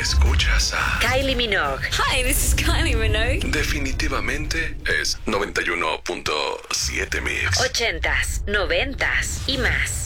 Escuchas a Kylie Minogue. Hi, this is Kylie Minogue. Definitivamente es 91.7 Mix. 80s, 90s y más.